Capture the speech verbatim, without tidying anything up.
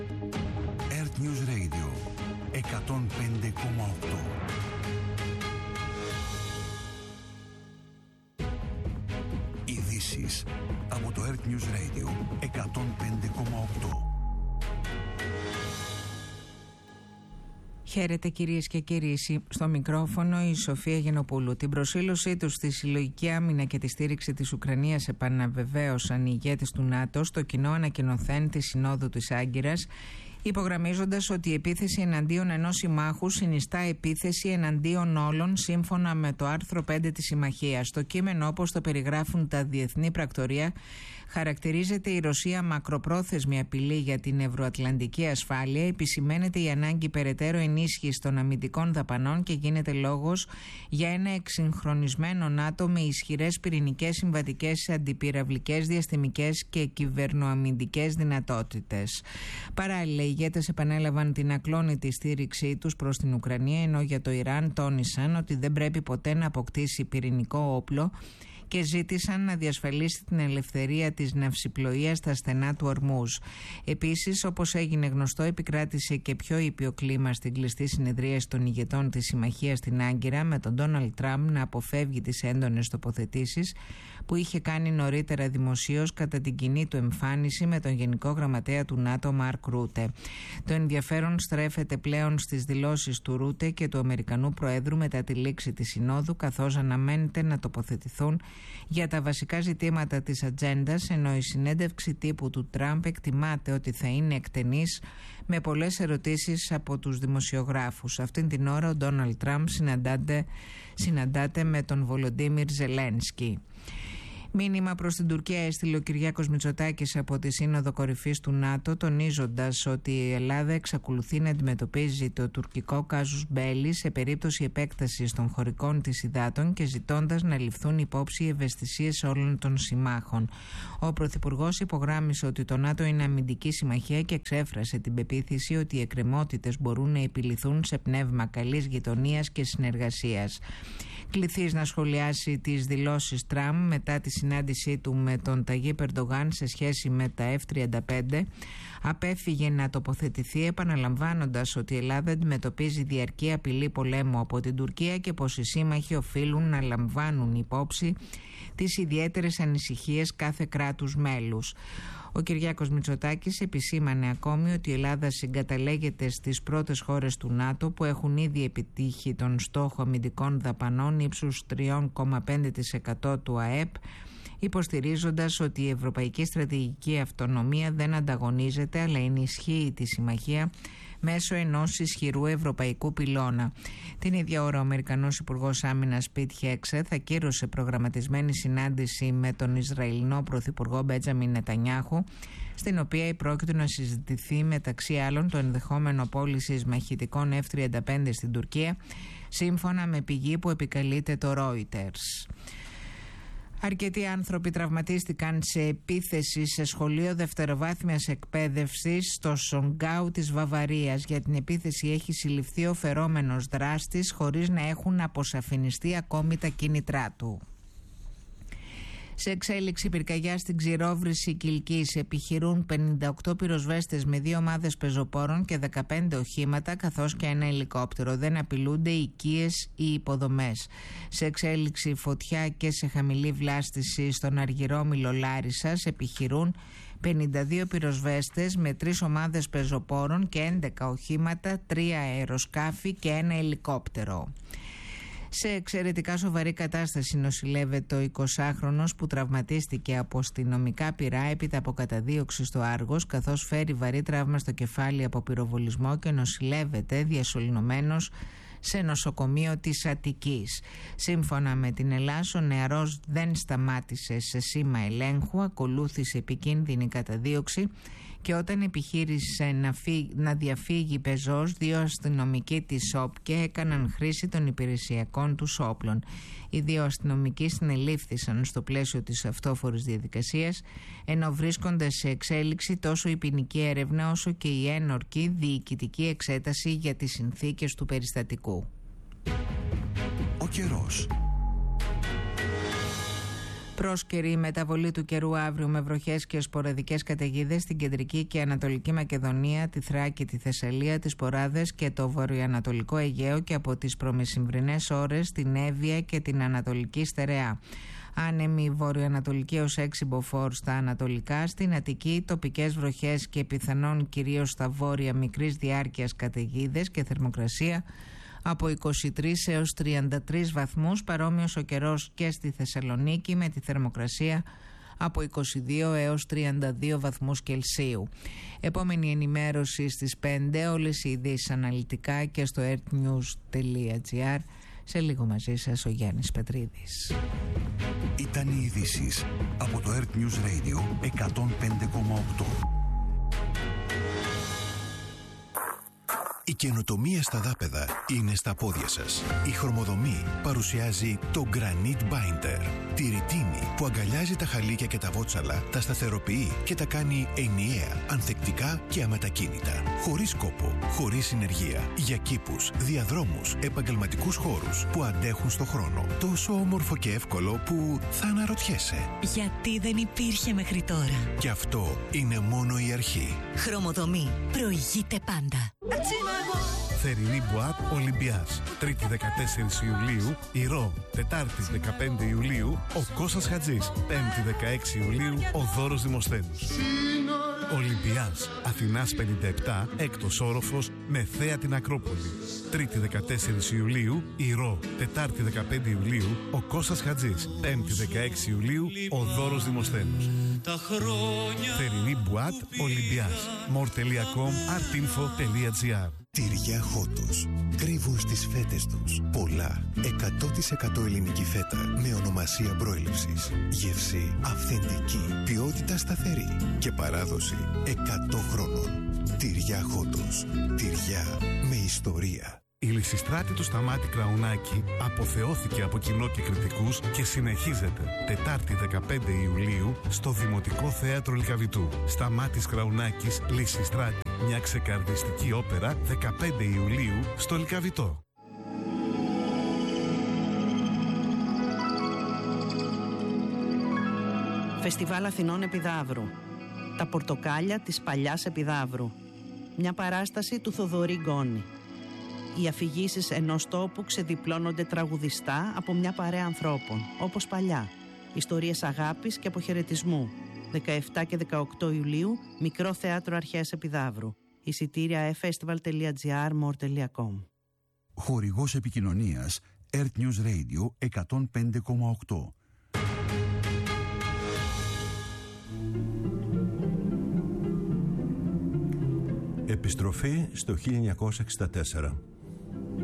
Earth News Radio εκατόν πέντε κόμμα οκτώ. Ειδήσεις από το Earth News Radio εκατόν πέντε κόμμα οκτώ. Χαίρετε κυρίες και κύριοι, στο μικρόφωνο η Σοφία Γενοπούλου. Την προσήλωσή τους στη συλλογική άμυνα και τη στήριξη της Ουκρανίας επαναβεβαίωσαν οι ηγέτες του ΝΑΤΟ στο κοινό ανακοινωθέν της Συνόδου της Άγκυρας, υπογραμμίζοντας ότι η επίθεση εναντίον ενός συμμάχου συνιστά επίθεση εναντίον όλων σύμφωνα με το άρθρο πέντε της Συμμαχίας. Το κείμενο, όπως το περιγράφουν τα διεθνή πρακτορία, χαρακτηρίζεται η Ρωσία μακροπρόθεσμη απειλή για την ευρωατλαντική ασφάλεια, επισημαίνεται η ανάγκη περαιτέρω ενίσχυσης των αμυντικών δαπανών και γίνεται λόγος για ένα εξυγχρονισμένο ΝΑΤΟ με ισχυρές πυρηνικές, συμβατικές, αντιπυραυλικές, διαστημικές και κυβερνοαμυντικές δυνατότητες. Παράλληλα, οι ηγέτες επανέλαβαν την ακλόνητη στήριξή τους προς την Ουκρανία, ενώ για το Ιράν τόνισαν ότι δεν πρέπει ποτέ να αποκτήσει πυρηνικό όπλο και ζήτησαν να διασφαλίσει την ελευθερία της ναυσιπλοείας στα στενά του Ορμούζ. Επίσης, όπως έγινε γνωστό, επικράτησε και πιο ήπιο κλίμα στην κλειστή συνεδρίαση των ηγετών της Συμμαχίας στην Άγκυρα, με τον Ντόναλντ Τραμπ να αποφεύγει τις έντονες τοποθετήσεις που είχε κάνει νωρίτερα δημοσίως κατά την κοινή του εμφάνιση με τον Γενικό Γραμματέα του ΝΑΤΟ Μαρκ Ρούτε. Το ενδιαφέρον στρέφεται πλέον στις δηλώσεις του Ρούτε και του Αμερικανού Προέδρου μετά τη λήξη της Συνόδου, καθώς αναμένεται να τοποθετηθούν για τα βασικά ζητήματα της ατζέντας, ενώ η συνέντευξη τύπου του Τραμπ εκτιμάται ότι θα είναι εκτενής με πολλές ερωτήσεις από τους δημοσιογράφους. Αυτήν την ώρα ο Ντόναλντ Τραμπ συναντάται, συναντάται με τον Βολοντίμιρ Ζελένσκι. Μήνυμα προς την Τουρκία έστειλε ο Κυριάκος Μητσοτάκης από τη Σύνοδο Κορυφής του ΝΑΤΟ, τονίζοντας ότι η Ελλάδα εξακολουθεί να αντιμετωπίζει το τουρκικό κάζους μπέλι σε περίπτωση επέκτασης των χωρικών της υδάτων και ζητώντας να ληφθούν υπόψη οι ευαισθησίες όλων των συμμάχων. Ο Πρωθυπουργός υπογράμμισε ότι το ΝΑΤΟ είναι αμυντική συμμαχία και εξέφρασε την πεποίθηση ότι οι εκκρεμότητες μπορούν να επιληθούν σε πνεύμα καλής γειτονίας και συνεργασίας. Κληθείς να σχολιάσει τις δηλώσεις Τραμπ μετά τη συνάντησή του με τον Ταγίπ Ερντογάν σε σχέση με τα εφ τριάντα πέντε, απέφυγε να τοποθετηθεί επαναλαμβάνοντας ότι η Ελλάδα αντιμετωπίζει διαρκή απειλή πολέμου από την Τουρκία και πως οι σύμμαχοι οφείλουν να λαμβάνουν υπόψη τις ιδιαίτερες ανησυχίες κάθε κράτους μέλους. Ο Κυριάκος Μητσοτάκης επισήμανε ακόμη ότι η Ελλάδα συγκαταλέγεται στις πρώτες χώρες του ΝΑΤΟ που έχουν ήδη επιτύχει τον στόχο αμυντικών δαπανών ύψους τρία κόμμα πέντε τοις εκατό του ΑΕΠ, υποστηρίζοντας ότι η ευρωπαϊκή στρατηγική αυτονομία δεν ανταγωνίζεται αλλά ενισχύει τη συμμαχία μέσω ενός ισχυρού ευρωπαϊκού πυλώνα. Την ίδια ώρα ο Αμερικανός Υπουργός Άμυνας Πιτ Χέξετ ακύρωσε προγραμματισμένη συνάντηση με τον Ισραηλινό Πρωθυπουργό Μπέντζαμιν Νετανιάχου, στην οποία υπρόκειτο να συζητηθεί μεταξύ άλλων το ενδεχόμενο πώλησης μαχητικών εφ τριάντα πέντε στην Τουρκία, σύμφωνα με πηγή που επικαλείται το Reuters. Αρκετοί άνθρωποι τραυματίστηκαν σε επίθεση σε σχολείο δευτεροβάθμιας εκπαίδευσης στο Σονγκάου της Βαβαρίας. Για την επίθεση έχει συλληφθεί ο φερόμενος δράστης χωρίς να έχουν αποσαφινιστεί ακόμη τα κίνητρά του. Σε εξέλιξη πυρκαγιά στην Ξηρόβρηση Κιλκής, επιχειρούν πενήντα οκτώ πυροσβέστες με δύο ομάδες πεζοπόρων και δεκαπέντε οχήματα καθώς και ένα ελικόπτερο. Δεν απειλούνται οικίες ή υποδομές. Σε εξέλιξη φωτιά και σε χαμηλή βλάστηση στον Αργυρόμιλο Λάρισσας, επιχειρούν πενήντα δύο πυροσβέστες με τρεις ομάδες πεζοπόρων και έντεκα οχήματα, τρία αεροσκάφη και ένα ελικόπτερο. Σε εξαιρετικά σοβαρή κατάσταση νοσηλεύεται ο εικοσάχρονος που τραυματίστηκε από αστυνομικά πυρά έπειτα από καταδίωξη στο Άργος, καθώς φέρει βαρύ τραύμα στο κεφάλι από πυροβολισμό και νοσηλεύεται διασωληνωμένος σε νοσοκομείο της Αττικής. Σύμφωνα με την Ελλάς, ο νεαρός δεν σταμάτησε σε σήμα ελέγχου, ακολούθησε επικίνδυνη καταδίωξη και όταν επιχείρησε να, φύ, να διαφύγει πεζός, δύο αστυνομικοί της ΟΠΚΕ έκαναν χρήση των υπηρεσιακών τους όπλων. Οι δύο αστυνομικοί συνελήφθησαν στο πλαίσιο της αυτόφορης διαδικασίας, ενώ βρίσκονται σε εξέλιξη τόσο η ποινική έρευνα όσο και η ένορκη διοικητική εξέταση για τις συνθήκες του περιστατικού. Ο καιρός. Πρόσκαιρη μεταβολή του καιρού αύριο με βροχές και σποραδικές καταιγίδες στην κεντρική και ανατολική Μακεδονία, τη Θράκη, τη Θεσσαλία, τις Ποράδες και το βορειοανατολικό Αιγαίο και από τις προμεσημβρινές ώρες την Εύβοια και την Ανατολική Στερεά. Άνεμη βορειοανατολική ως έξι μποφόρ στα ανατολικά, στην Αττική τοπικές βροχές και πιθανόν κυρίως στα βόρεια μικρής διάρκειας καταιγίδες και θερμοκρασία από είκοσι τρεις έως τριάντα τρεις βαθμούς, παρόμοιος ο καιρός και στη Θεσσαλονίκη με τη θερμοκρασία από είκοσι δύο έως τριάντα δύο βαθμούς Κελσίου. Επόμενη ενημέρωση στις πέντε, όλες οι ειδήσεις αναλυτικά και στο earthnews τελεία gr. Σε λίγο μαζί σας ο Γιάννης Πετρίδης. Ήταν οι ειδήσεις από το Earth News Radio εκατόν πέντε κόμμα οκτώ. Η καινοτομία στα δάπεδα είναι στα πόδια σας. Η Χρωμοδομή παρουσιάζει το Granite Binder. Τη ρητίνη που αγκαλιάζει τα χαλίκια και τα βότσαλα, τα σταθεροποιεί και τα κάνει ενιαία, ανθεκτικά και αμετακίνητα. Χωρίς κόπο, χωρίς συνεργεία. Για κήπους, διαδρόμους, επαγγελματικούς χώρους που αντέχουν στο χρόνο. Τόσο όμορφο και εύκολο που θα αναρωτιέσαι. Γιατί δεν υπήρχε μέχρι τώρα. Και αυτό είναι μόνο η αρχή. Χρωμοδομή. Προηγείται πάντα. Θερινή Μπουάτ Ολυμπιάς. Τρίτη δεκατέσσερις Ιουλίου η Ρο. Τετάρτη δεκαπέντε Ιουλίου ο Κώστας Χατζής. Πέμπτη δεκαέξι Ιουλίου ο Δώρος Δημοσθένους. Ολυμπιάς Αθηνάς πενήντα επτά, έκτος όροφος με θέα την Ακρόπολη. Τρίτη δεκατέσσερις Ιουλίου η Ρο. Τετάρτη δεκαπέντε Ιουλίου ο Κώστας Χατζής. Πέμπτη δεκαέξι Ιουλίου ο Δώρος Δημοσθένους. Θερινή Μπουάτ Ολυμπιάς. μορ τελεία κομ, artinfo τελεία gr. Τυριά Χότος. Κρύβουν στις φέτες τους πολλά. εκατό τοις εκατό ελληνική φέτα με ονομασία προέλευσης. Γεύση αυθεντική. Ποιότητα σταθερή. Και παράδοση εκατό χρόνων. Τυριά Χότος. Τυριά με ιστορία. Η Λυσιστράτη του Σταμάτη Κραουνάκη αποθεώθηκε από κοινό και κριτικούς και συνεχίζεται Τετάρτη δεκαπέντε Ιουλίου στο Δημοτικό Θέατρο Λυκαβητού. Σταμάτης Κραουνάκης, Λυσιστράτη. Μια ξεκαρδιστική όπερα δεκαπέντε Ιουλίου στο Λυκαβητό. Φεστιβάλ Αθηνών Επιδαύρου. Τα πορτοκάλια της παλιάς Επιδαύρου. Μια παράσταση του Θοδωρή Γκόνη. Οι αφηγήσεις ενός τόπου ξεδιπλώνονται τραγουδιστά από μια παρέα ανθρώπων, όπως παλιά. Ιστορίες αγάπης και αποχαιρετισμού. δεκαεπτά και δεκαοκτώ Ιουλίου, Μικρό Θέατρο Αρχαίας Επιδαύρου. Εισιτήρια e-festival τελεία gr, mor τελεία com. Χορηγός επικοινωνίας Earth News Radio εκατόν πέντε κόμμα οκτώ. Επιστροφή στο χίλια εννιακόσια εξήντα τέσσερα.